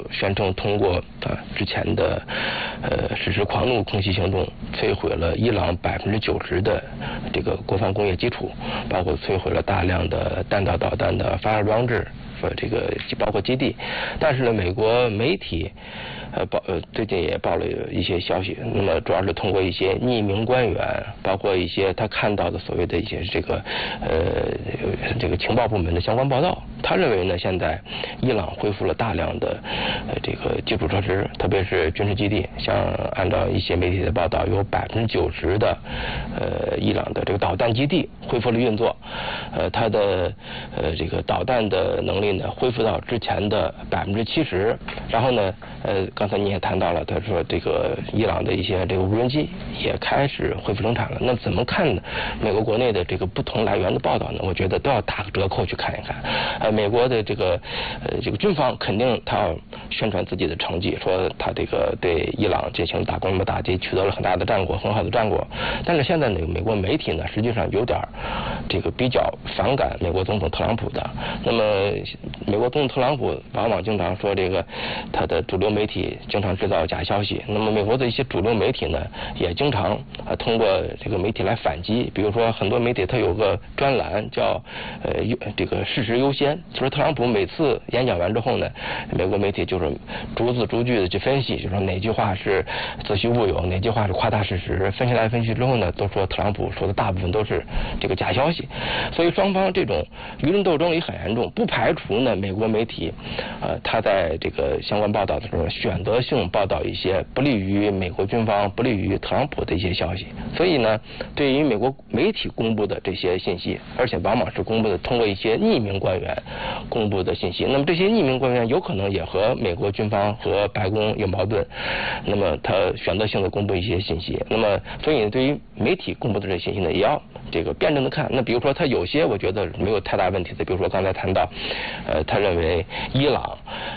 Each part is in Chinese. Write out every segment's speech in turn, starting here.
宣称通过之前的实施狂怒空袭行动，摧毁了伊朗90%的这个国防工业基础，包括摧毁了大量的弹道导弹的发射装置和这个包括基地。但是呢，美国媒体最近也报了一些消息，那么主要是通过一些匿名官员，包括一些他看到的所谓的一些这个情报部门的相关报道，他认为呢，现在伊朗恢复了大量的这个基础设施，特别是军事基地，像按照一些媒体的报道，有90%的伊朗的这个导弹基地恢复了运作，它的这个导弹的能力呢恢复到之前的70%，然后呢刚才你也谈到了，他说这个伊朗的一些这个无人机也开始恢复生产了。那怎么看呢？美国国内的这个不同来源的报道呢，我觉得都要打个折扣去看一看。美国的这个军方肯定他要宣传自己的成绩，说他这个对伊朗进行大规模打击，取得了很大的战果，很好的战果。但是现在呢，美国媒体呢，实际上有点这个比较反感美国总统特朗普的。那么美国总统特朗普往往经常说这个他的主流媒体经常制造假消息，那么美国的一些主流媒体呢，也经常通过这个媒体来反击。比如说很多媒体它有个专栏叫这个事实优先，就是特朗普每次演讲完之后呢，美国媒体就是逐字逐句的去分析，就说哪句话是子虚乌有，哪句话是夸大事实，分析来分析之后呢，都说特朗普说的大部分都是这个假消息。所以双方这种舆论斗争也很严重，不排除呢美国媒体他在这个相关报道的时候选择性报道一些不利于美国军方、不利于特朗普的一些消息。所以呢，对于美国媒体公布的这些信息，而且往往是公布的通过一些匿名官员公布的信息，那么这些匿名官员有可能也和美国军方和白宫有矛盾，那么他选择性的公布一些信息。那么所以对于媒体公布的这些信息呢，也要这个辩证的看。那比如说他有些我觉得没有太大问题的，比如说刚才谈到他认为伊朗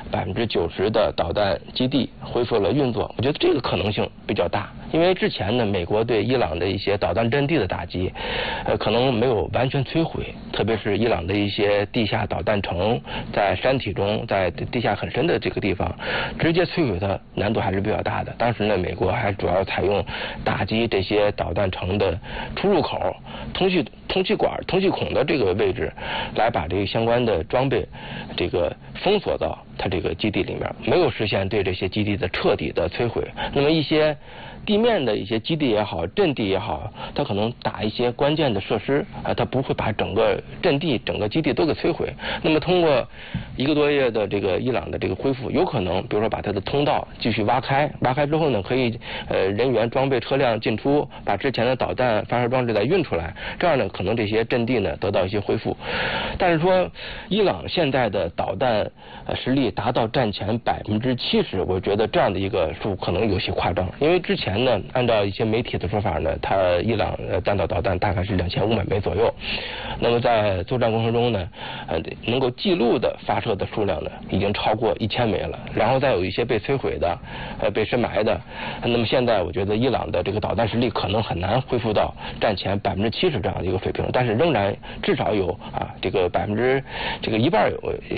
90%的导弹基地恢复了运作，我觉得这个可能性比较大。因为之前呢，美国对伊朗的一些导弹阵地的打击可能没有完全摧毁，特别是伊朗的一些地下导弹城，在山体中，在地下很深的这个地方直接摧毁它难度还是比较大的。当时呢，美国还主要采用打击这些导弹城的出入口、通气管、通气孔的这个位置，来把这个相关的装备这个封锁到它这个基地里面，没有实现对这些基地的彻底的摧毁。那么一些地面的一些基地也好，阵地也好，它可能打一些关键的设施它不会把整个阵地、整个基地都给摧毁。那么通过1个多月的这个伊朗的这个恢复，有可能比如说把它的通道继续挖开之后呢，可以人员、装备、车辆进出，把之前的导弹发射装置再运出来，这样呢，可能这些阵地呢得到一些恢复。但是说伊朗现在的导弹实力达到战前70%，我觉得这样的一个数可能有些夸张。因为之前呢，按照一些媒体的说法呢，它伊朗弹道导弹大概是2500枚左右。那么在作战过程中呢，能够记录的发射的数量呢，已经超过1000枚了。然后再有一些被摧毁的、被深埋的。那么现在我觉得伊朗的这个导弹实力可能很难恢复到战前70%这样的一个水平，但是仍然至少有这个一半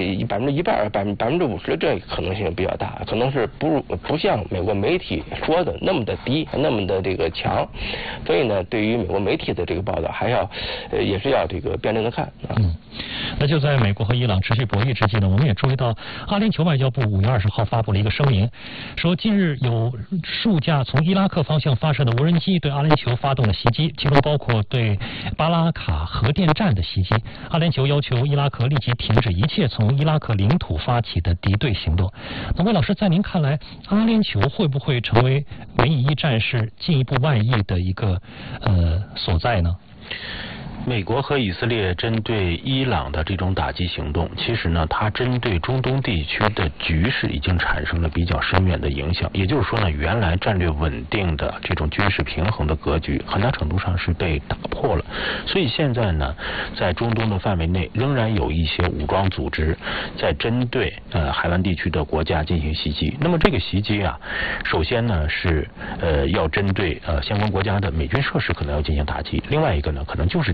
50%，这可能性比较大，可能是不像美国媒体说的那么的低，那么的这个强。所以呢，对于美国媒体的这个报道，还要也是要这个辩证的看那就在美国和伊朗持续博弈之际呢，我们也注意到阿联酋外交部5月20号发布了一个声明，说近日有数架从伊拉克方向发射的无人机对阿联酋发动了袭击，其中包括对巴拉卡核电站的袭击。阿联酋要求伊拉克立即停止一切从伊拉克领土发起的敌对行动。那魏老师，在您看来，阿联酋会不会成为美以一战事进一步外溢的一个所在呢？ 美国和以色列针对伊朗的这种打击行动，其实呢，它针对中东地区的局势已经产生了比较深远的影响。也就是说呢，原来战略稳定的这种军事平衡的格局，很大程度上是被打破了。所以现在呢，在中东的范围内，仍然有一些武装组织在针对海湾地区的国家进行袭击。那么这个袭击首先呢是要针对相关国家的美军设施可能要进行打击，另外一个呢，可能就是针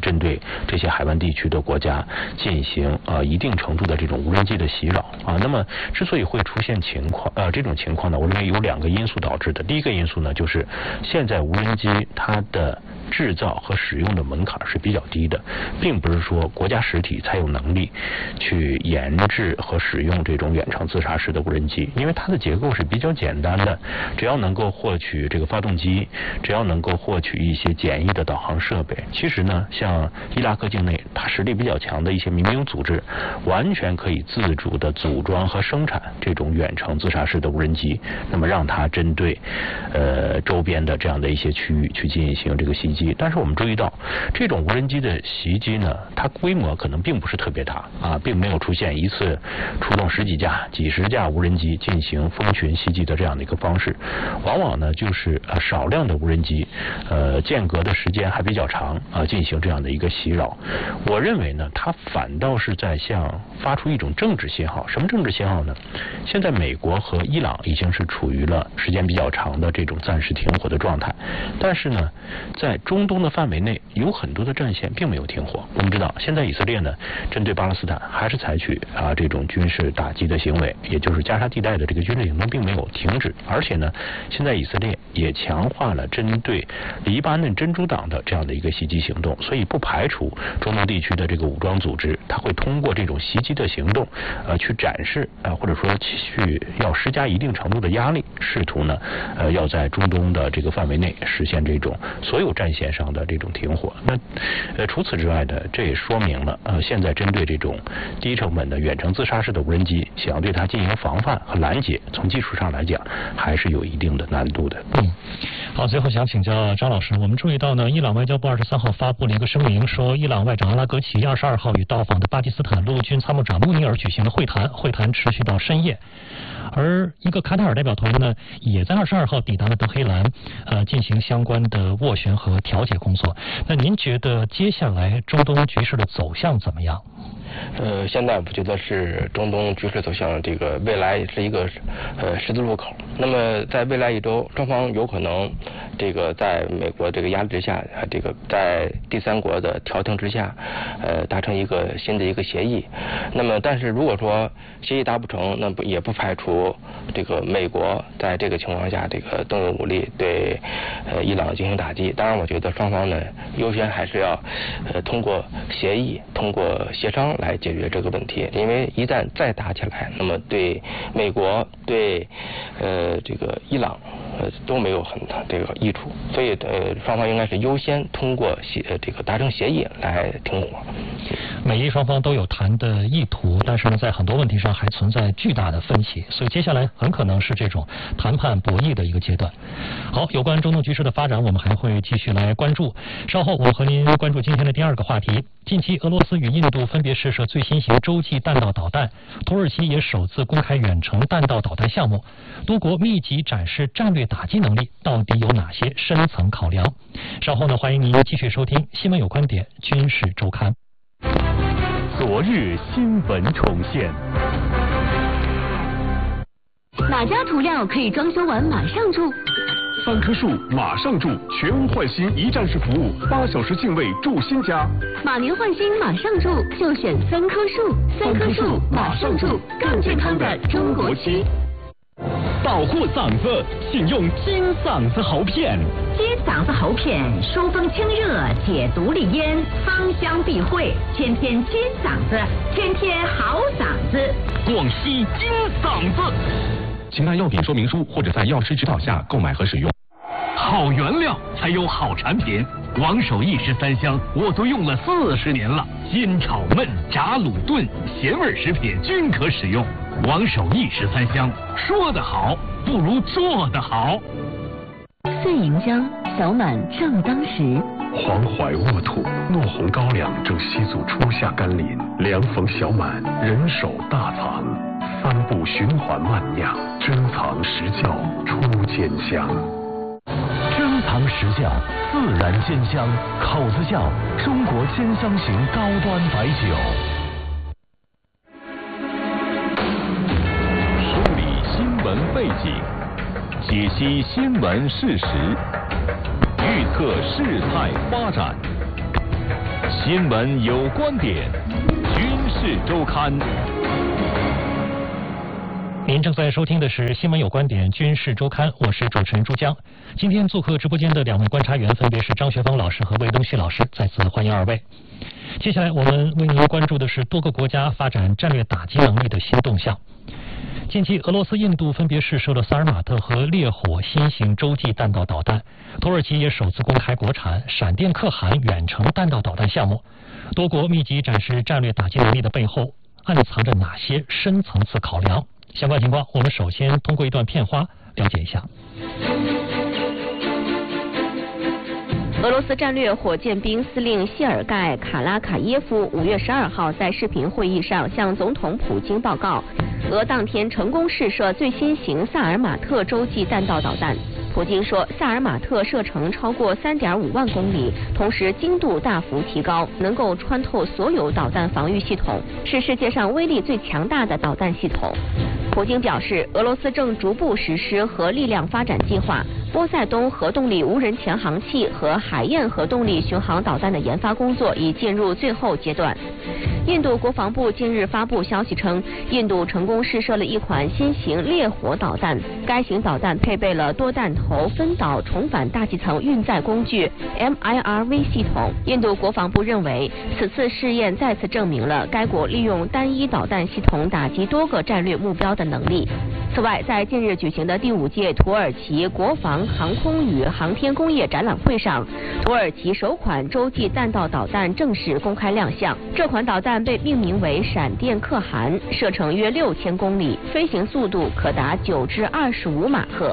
针对这些海湾地区的国家进行一定程度的这种无人机的袭扰啊。那么之所以会出现这种情况呢，我认为有2个因素导致的。第一个因素呢，就是现在无人机它的制造和使用的门槛是比较低的，并不是说国家实体才有能力去研制和使用这种远程自杀式的无人机，因为它的结构是比较简单的，只要能够获取这个发动机，只要能够获取一些简易的导航设备，其实呢，像伊拉克境内它实力比较强的一些民兵组织，完全可以自主的组装和生产这种远程自杀式的无人机，那么让它针对周边的这样的一些区域去进行这个袭击。但是我们注意到，这种无人机的袭击呢，它规模可能并不是特别大啊，并没有出现一次出动10几架、几十架无人机进行蜂群袭击的这样的一个方式，往往呢就是少量的无人机，间隔的时间还比较长进行这样的一个袭扰。我认为呢，它反倒是在向发出一种政治信号。什么政治信号呢？现在美国和伊朗已经是处于了时间比较长的这种暂时停火的状态，但是呢，在中东的范围内有很多的战线并没有停火。我们知道，现在以色列呢，针对巴勒斯坦还是采取这种军事打击的行为，也就是加沙地带的这个军事行动并没有停止，而且呢，现在以色列也强化了针对黎巴嫩真主党的这样的一个袭击行动，所以不排除中东地区的这个武装组织，它会通过这种袭击的行动，去展示或者说去要施加一定程度的压力，试图呢，要在中东的这个范围内实现这种所有战线上的这种停火。那除此之外的，这也说明了现在针对这种低成本的远程自杀式的无人机，想要对它进行防范和拦截，从技术上来讲还是有一定的难度的。 好，最后想请教张老师，我们注意到呢，伊朗外交部23号发布了一个声明，说伊朗外长阿拉格齐22号与到访的巴基斯坦陆军参谋长穆尼尔举行了会谈，会谈持续到深夜。而一个卡塔尔代表团呢，也在22号抵达了德黑兰，进行相关的斡旋和调解工作。那您觉得接下来中东局势的走向怎么样？ 现在我觉得是中东局势走向这个未来是一个十字路口。那么在未来1周，双方有可能这个在美国这个压力之下，这个在第三国的调停之下，达成一个新的一个协议。那么，但是如果说协议达不成，那也不排除这个美国在这个情况下这个动用武力对伊朗进行打击。当然，我觉得双方呢优先还是要通过协议、通过协商来解决这个问题，因为一旦再打起来，那么对美国、对这个伊朗都没有很大这个益处，所以双方应该是优先通过这个达成协议来停火。 美伊双方都有谈的意图，但是呢，在很多问题上还存在巨大的分歧，所以接下来很可能是这种谈判博弈的一个阶段。好，有关中东局势的发展，我们还会继续来关注。稍后我们和您关注今天的第2个话题。近期，俄罗斯与印度分别试射最新型洲际弹道导弹，土耳其也首次公开远程弹道导弹项目。多国密集展示战略打击能力，到底有哪些深层考量？稍后呢，欢迎您继续收听《新闻有观点》军事周刊。 昨日新闻重现。 哪家涂料可以装修完马上住？ 3棵树马上住，全屋换新一站式服务，8小时净位住新家。 马年换新马上住，就选3棵树。3棵树马上住，更健康的中国区。 保护嗓子，请用金嗓子喉片。 金嗓子喉片，疏风清热，解毒利咽，芳香避秽，天天金嗓子，天天好嗓子。 广西金嗓子。请看药品说明书或者在药师指导下购买和使用。好原料才有好产品，王守义13香我都用了40年了，煎炒焖炸卤炖咸味食品均可使用。王守义13香，说得好不如做得好。 岁迎江，小满正当时。 黄淮沃土，糯红高粱正吸足初夏甘霖，凉逢小满，人手大藏，3步循环慢酿，珍藏实窖出煎香。珍藏实窖，自然煎香，口子窖，中国煎香型高端白酒。梳理新闻背景，解析新闻事实，预测事态发展。 新闻有观点，军事周刊。 您正在收听的是《新闻有观点·军事周刊》，我是主持人朱江。今天做客直播间的两位观察员分别是张学峰老师和魏东旭老师，再次欢迎二位。接下来我们为您关注的是多个国家发展战略打击能力的新动向。近期，俄罗斯、印度分别试射了萨尔马特和烈火新型洲际弹道导弹，土耳其也首次公开国产闪电可汗远程弹道导弹项目。多国密集展示战略打击能力的背后，暗藏着哪些深层次考量？相关情况，我们首先通过一段片花了解一下。 俄罗斯战略火箭兵司令谢尔盖·卡拉卡耶夫5月12号在视频会议上向总统普京报告，俄当天成功试射最新型萨尔马特洲际弹道导弹。普京说，萨尔马特射程超过3.5万公里，同时精度大幅提高，能够穿透所有导弹防御系统，是世界上威力最强大的导弹系统。普京表示，俄罗斯正逐步实施核力量发展计划，波塞冬核动力无人潜航器和海燕核动力巡航导弹的研发工作已进入最后阶段。印度国防部近日发布消息称，印度成功试射了一款新型烈火导弹，该型导弹配备了多弹头分导重返大气层运载工具 MIRV 系统。印度国防部认为，此次试验再次证明了该国利用单一导弹系统打击多个战略目标的能力。此外，在近日举行的第5届土耳其国防、航空与航天工业展览会上，土耳其首款洲际弹道导弹正式公开亮相。这款导弹被命名为闪电可汗，射程约6000公里，飞行速度可达9至25马赫。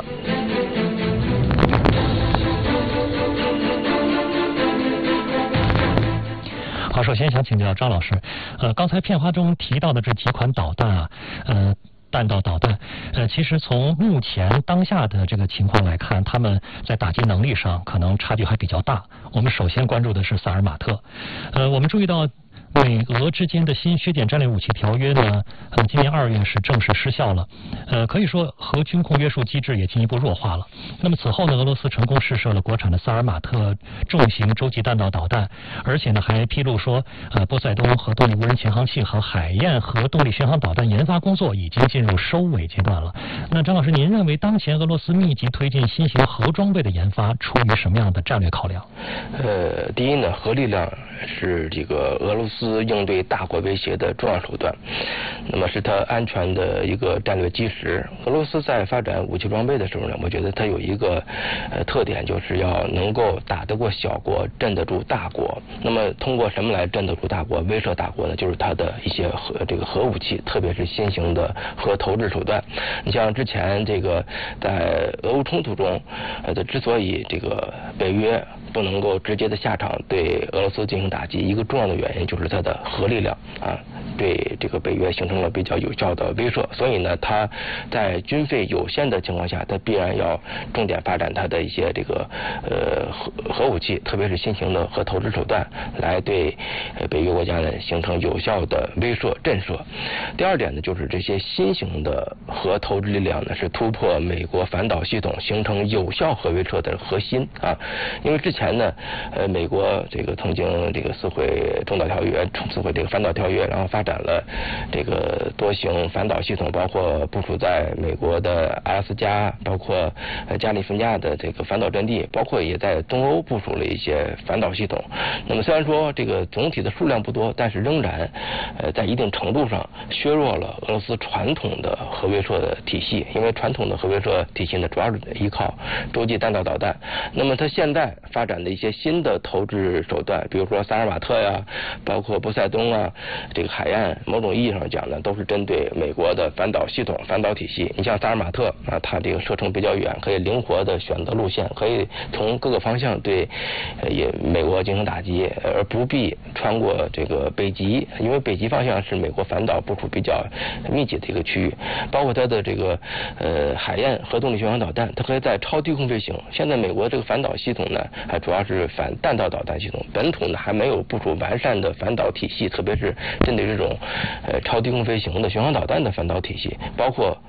好，首先想请教张老师，刚才片花中提到的这几款导弹啊，弹道导弹，其实从目前当下的这个情况来看，他们在打击能力上可能差距还比较大。我们首先关注的是萨尔马特，我们注意到美俄之间的新削减战略武器条约呢，今年2月是正式失效了，可以说核军控约束机制也进一步弱化了。那么此后呢，俄罗斯成功试射了国产的萨尔马特重型洲际弹道导弹，而且呢还披露说，波塞冬核动力无人潜航器和海燕核动力巡航导弹研发工作已经进入收尾阶段了。那张老师，您认为当前俄罗斯密集推进新型核装备的研发，出于什么样的战略考量？ 第一呢，核力量是这个俄罗斯应对大国威胁的重要手段，那么是它安全的一个战略基石。俄罗斯在发展武器装备的时候呢，我觉得它有一个特点，就是要能够打得过小国，镇得住大国。那么通过什么来镇得住大国、威慑大国呢？就是它的一些核武器，特别是新型的核投掷手段。你像之前这个在俄乌冲突中，之所以这个北约不能够直接的下场对俄罗斯进行打击，一个重要的原因就是它的核力量啊，对这个北约形成了比较有效的威慑。所以呢，它在军费有限的情况下，它必然要重点发展它的一些这个核武器，特别是新型的核投掷手段，来对北约国家呢形成有效的威慑震慑。第二点呢，就是这些新型的核投掷力量呢，是突破美国反导系统，形成有效核威慑的核心啊。因为之前呢，美国这个曾经这个撕毁中导条约，撕毁这个反导条约，然后发展了这个多型反导系统，包括部署在美国的阿拉斯加，包括加利福尼亚的这个反导阵地，包括也在东欧部署了一些反导系统。那么虽然说这个总体的数量不多，但是仍然在一定程度上削弱了俄罗斯传统的核威慑的体系。因为传统的核威慑体系呢，主要是依靠洲际弹道导弹。那么它现在发展的一些新的投掷手段，比如说萨尔马特呀，包括波塞冬啊，这个海燕，某种意义上讲呢，都是针对美国的反导系统、反导体系。你像萨尔马特啊，它这个射程比较远，可以灵活的选择路线，可以从各个方向对美国进行打击，而不必穿过这个北极，因为北极方向是美国反导部署比较密集的一个区域。包括它的这个海燕核动力巡航导弹，它可以在超低空飞行。现在美国这个反导系统呢，还主要是反弹道导弹系统，本土呢还没有部署完善的反导体系，特别是针对这种超低空飞行的巡航导弹的反导体系，包括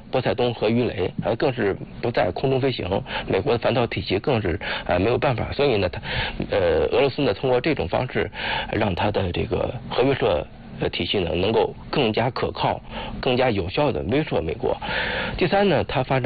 波塞冬和鱼雷，更是不在空中飞行，美国的反导体系更是没有办法，所以呢，俄罗斯呢通过这种方式，让它的这个核威慑体系呢能够更加可靠、更加有效的威慑美国。第三呢，它发展